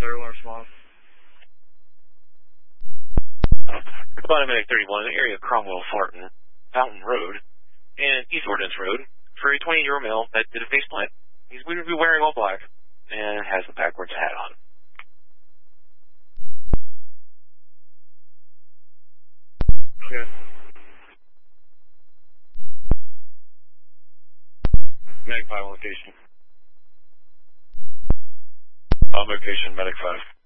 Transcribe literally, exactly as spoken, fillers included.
third one response. Bottom Medic thirty-one, area Cromwell Fountain, Fountain Road, and East Ordnance Road, for a twenty-year-old male that did a faceplant. He's going to be wearing all black, and has a backwards hat on. Yeah. Medic five location. On location, Medic five.